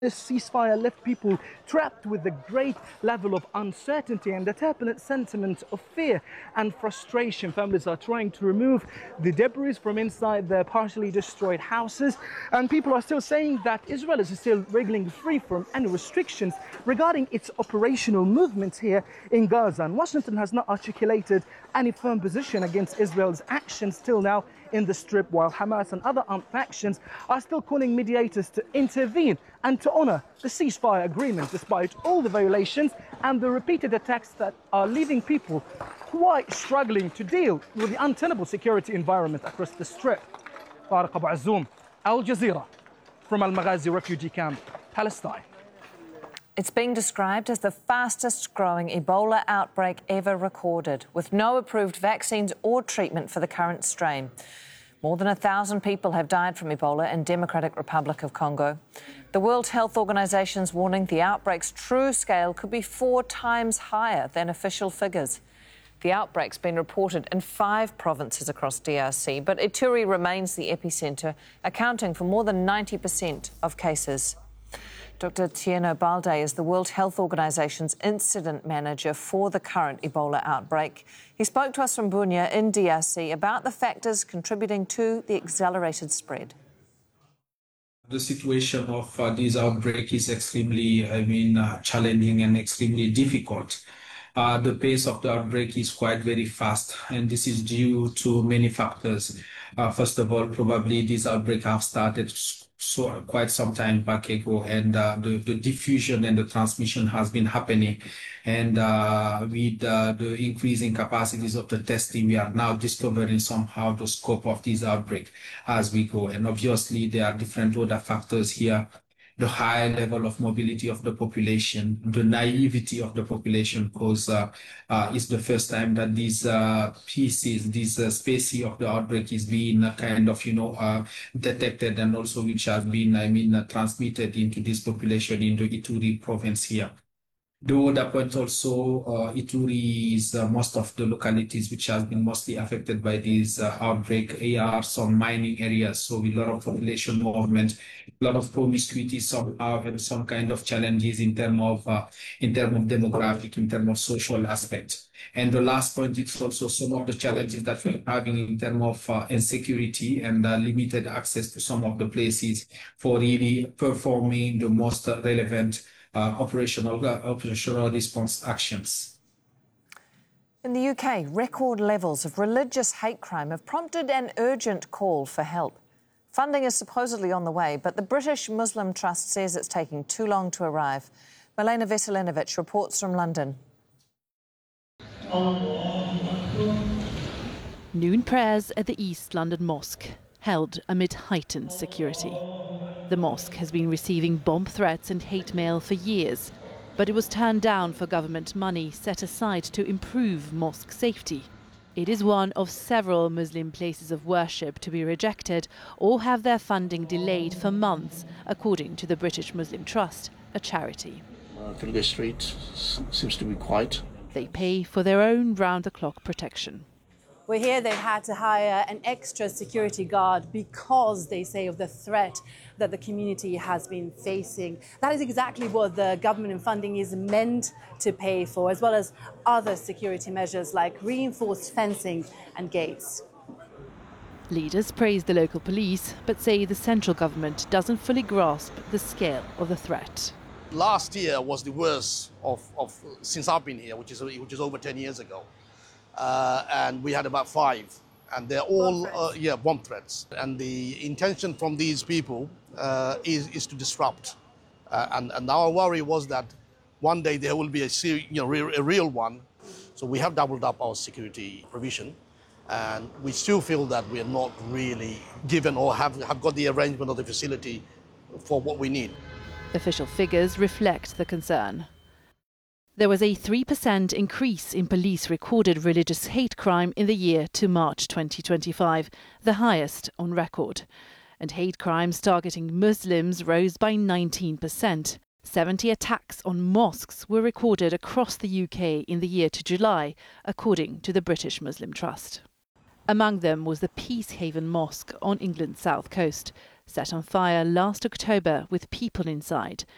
This ceasefire left people trapped with a great level of uncertainty and a turbulent sentiment of fear and frustration. Families are trying to remove the debris from inside their partially destroyed houses, and people are still saying that Israel is still wriggling free from any restrictions regarding its operational movements here in Gaza. And Washington has not articulated any firm position against Israel's actions till now in the Strip, while Hamas and other armed factions are still calling mediators to intervene and to honor the ceasefire agreement, despite all the violations and the repeated attacks that are leaving people quite struggling to deal with the untenable security environment across the Strip. Tariq Abu Azzoum, Al Jazeera, from Al Maghazi refugee camp, Palestine. It's being described as the fastest growing Ebola outbreak ever recorded, with no approved vaccines or treatment for the current strain. More than 1,000 people have died from Ebola in Democratic Republic of Congo. The World Health Organization's warning the outbreak's true scale could be 4 times higher than official figures. The outbreak's been reported in 5 provinces across DRC, but Ituri remains the epicentre, accounting for more than 90% of cases. Dr. Tieno Balde is the World Health Organization's incident manager for the current Ebola outbreak. He spoke to us from Bunia in DRC about the factors contributing to the accelerated spread. The situation of this outbreak is extremely, challenging and extremely difficult. The pace of the outbreak is quite very fast, and this is due to many factors. First of all, probably this outbreak have started quite some time back ago, and the diffusion and the transmission has been happening. And with the increasing capacities of the testing, we are now discovering somehow the scope of this outbreak as we go. And obviously, there are different other factors here. The high level of mobility of the population, the naivety of the population, because it's the first time that these species of the outbreak is being detected, and also which has been transmitted into this population in the Ituri province here. The other point also, Ituri is most of the localities which has been mostly affected by this outbreak. Here are some mining areas, so with a lot of population movement, a lot of promiscuity, somehow, and some kind of challenges in terms of demographic, in terms of social aspect. And the last point is also some of the challenges that we're having in terms of insecurity and limited access to some of the places for really performing the most relevant operational response actions. In the UK, record levels of religious hate crime have prompted an urgent call for help. Funding is supposedly on the way, but the British Muslim Trust says it's taking too long to arrive. Milena Veselinovic reports from London. Noon prayers at the East London Mosque, held amid heightened security. The mosque has been receiving bomb threats and hate mail for years, but it was turned down for government money set aside to improve mosque safety. It is one of several Muslim places of worship to be rejected or have their funding delayed for months, according to the British Muslim Trust, a charity. Trafalgar Street seems to be quiet. They pay for their own round-the-clock protection. We're here, they've had to hire an extra security guard because they say of the threat that the community has been facing. That is exactly what the government and funding is meant to pay for, as well as other security measures like reinforced fencing and gates. Leaders praise the local police, but say the central government doesn't fully grasp the scale of the threat. Last year was the worst of since I've been here, which is over 10 years ago. And we had about 5, and they're all bomb threats. And the intention from these people is to disrupt. And our worry was that one day there will be a real one. So we have doubled up our security provision, and we still feel that we are not really given or have got the arrangement of the facility for what we need. Official figures reflect the concern. There was a 3% increase in police-recorded religious hate crime in the year to March 2025, the highest on record. And hate crimes targeting Muslims rose by 19%. 70 attacks on mosques were recorded across the UK in the year to July, according to the British Muslim Trust. Among them was the Peacehaven Mosque on England's south coast, set on fire last October with people inside,